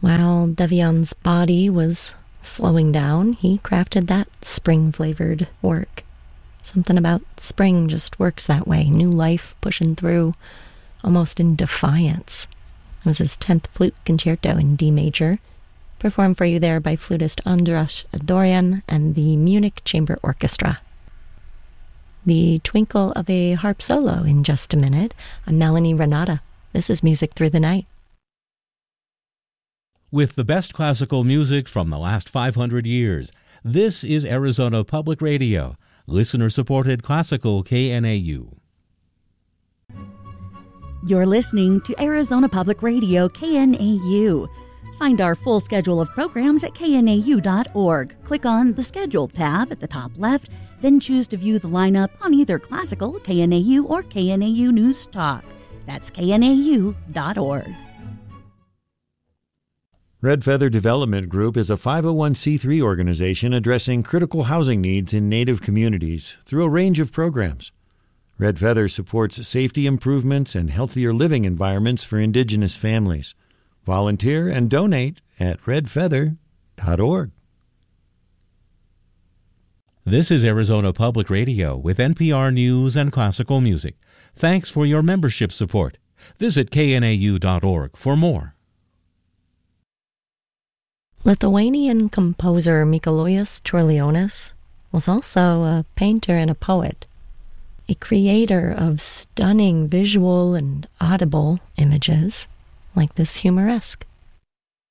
While Devion's body was slowing down, he crafted that spring-flavored work. Something about spring just works that way, new life pushing through, almost in defiance. It was his 10th flute concerto in D major, performed for you there by flutist Andras Dorian and the Munich Chamber Orchestra. The twinkle of a harp solo in just a minute. I'm Melanie Renata. This is Music Through the Night. With the best classical music from the last 500 years, this is Arizona Public Radio, listener-supported classical KNAU. You're listening to Arizona Public Radio, KNAU. Find our full schedule of programs at knau.org. Click on the Schedule tab at the top left, then choose to view the lineup on either classical, KNAU, or KNAU News Talk. That's knau.org. Red Feather Development Group is a 501c3 organization addressing critical housing needs in Native communities through a range of programs. Red Feather supports safety improvements and healthier living environments for Indigenous families. Volunteer and donate at redfeather.org. This is Arizona Public Radio with NPR News and classical music. Thanks for your membership support. Visit knau.org for more. Lithuanian composer Mikalojus Čiurlionis was also a painter and a poet, a creator of stunning visual and audible images like this humoresque